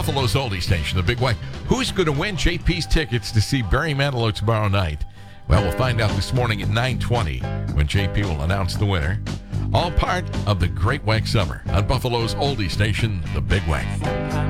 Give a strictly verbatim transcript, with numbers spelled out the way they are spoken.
Buffalo's oldie station, the Big Way. Who's going to win J P's tickets to see Barry Manilow tomorrow night? Well, we'll find out this morning at nine twenty when J P will announce the winner. All part of the Great Wax Summer on Buffalo's oldie station, the Big Way.